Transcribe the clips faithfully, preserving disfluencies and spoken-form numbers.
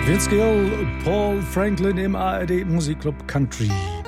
Vince Gill, Paul Franklin im A R D Musikclub Country.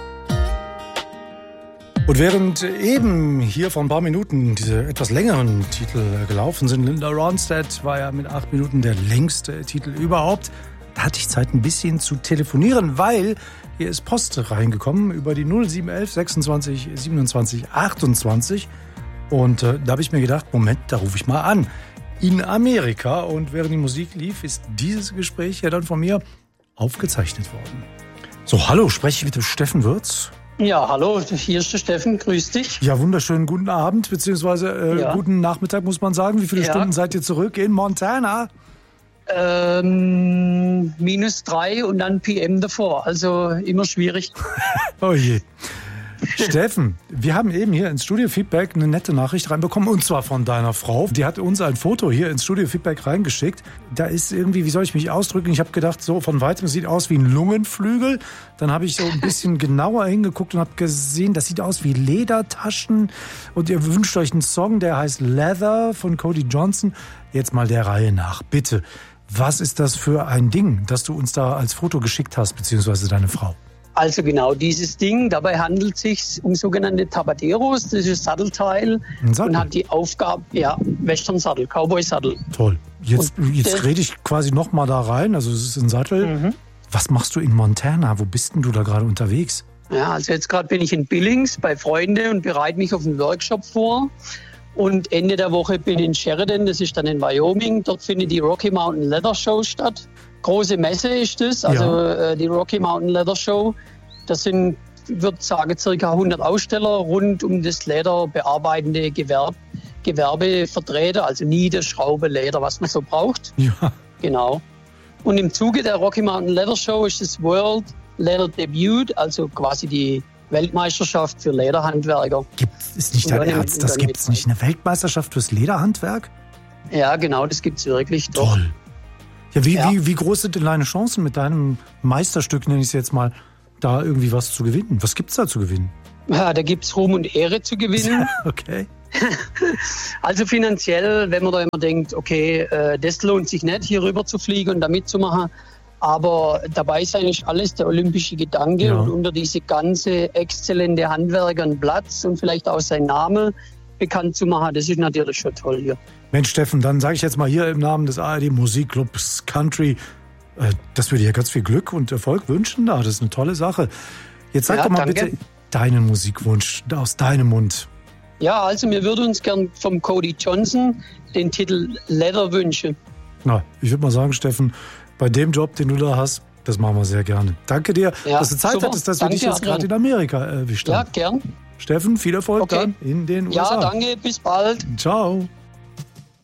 Und während eben hier vor ein paar Minuten diese etwas längeren Titel gelaufen sind, Linda Ronstadt war ja mit acht Minuten der längste Titel überhaupt, da hatte ich Zeit ein bisschen zu telefonieren, weil hier ist Post reingekommen über die null sieben eins eins sechsundzwanzig siebenundzwanzig achtundzwanzig und äh, da habe ich mir gedacht, Moment, da rufe ich mal an. In Amerika, und während die Musik lief, ist dieses Gespräch ja dann von mir aufgezeichnet worden. So, hallo, spreche ich mit dem Steffen Würz? Ja, hallo, hier ist der Steffen, grüß dich. Ja, wunderschönen guten Abend, beziehungsweise äh, ja. guten Nachmittag, muss man sagen. Wie viele ja. Stunden seid ihr zurück in Montana? Ähm, minus drei und dann P M davor, also immer schwierig. Oh je. Steffen, wir haben eben hier ins Studio-Feedback eine nette Nachricht reinbekommen, und zwar von deiner Frau. Die hat uns ein Foto hier ins Studio-Feedback reingeschickt. Da ist irgendwie, wie soll ich mich ausdrücken? Ich habe gedacht, so von weitem sieht aus wie ein Lungenflügel. Dann habe ich so ein bisschen genauer hingeguckt und habe gesehen, das sieht aus wie Ledertaschen. Und ihr wünscht euch einen Song, der heißt Leather von Cody Johnson. Jetzt mal der Reihe nach, bitte. Was ist das für ein Ding, das du uns da als Foto geschickt hast, beziehungsweise deine Frau? Also genau dieses Ding, dabei handelt es sich um sogenannte Tabaderos, das ist ein Sattelteil Sattel. Und hat die Aufgabe, ja, Western-Sattel, Cowboy-Sattel. Toll. Jetzt, jetzt rede ich quasi noch mal da rein, also es ist ein Sattel. Mhm. Was machst du in Montana? Wo bist denn du da gerade unterwegs? Ja, also jetzt gerade bin ich in Billings bei Freunden und bereite mich auf einen Workshop vor. Und Ende der Woche bin ich in Sheridan, das ist dann in Wyoming. Dort findet die Rocky Mountain Leather Show statt. Große Messe ist das, also ja. äh, die Rocky Mountain Leather Show. Das sind, ich würde sagen, ca. hundert Aussteller rund um das Leder bearbeitende Gewerbe, Gewerbe vertreten, also Niete, Schraube, Leder, was man so braucht. Ja. Genau. Und im Zuge der Rocky Mountain Leather Show ist das World Leather Debut, also quasi die Weltmeisterschaft für Lederhandwerker. Gibt's, ist nicht dein Ernst, das gibt es nicht, eine Weltmeisterschaft fürs Lederhandwerk? Ja, genau, das gibt es wirklich. Doch. Toll. Ja, wie, ja. Wie, wie groß sind denn deine Chancen mit deinem Meisterstück, nenne ich es jetzt mal, da irgendwie was zu gewinnen? Was gibt's da zu gewinnen? Ja, da gibt's Ruhm und Ehre zu gewinnen. Okay. Also finanziell, wenn man da immer denkt, okay, äh, das lohnt sich nicht, hier rüber zu fliegen und da mitzumachen. Aber dabei ist eigentlich alles der olympische Gedanke, ja. Und unter diese ganze exzellente Handwerker einen Platz und vielleicht auch seinen Namen bekannt zu machen, das ist natürlich schon toll hier. Mensch, Steffen, dann sage ich jetzt mal hier im Namen des A R D Musikclubs Country, äh, dass wir dir ganz viel Glück und Erfolg wünschen. Das ist eine tolle Sache. Jetzt sag ja, doch mal danke. Bitte deinen Musikwunsch aus deinem Mund. Ja, also wir würden uns gern vom Cody Johnson den Titel Leather wünschen. Na, ich würde mal sagen, Steffen, bei dem Job, den du da hast, das machen wir sehr gerne. Danke dir, ja, dass du Zeit super. hattest, dass danke, wir dich jetzt gerade in Amerika erwischt haben. Ja, gern. Steffen, viel Erfolg okay. dann in den U S A. Ja, danke, bis bald. Ciao.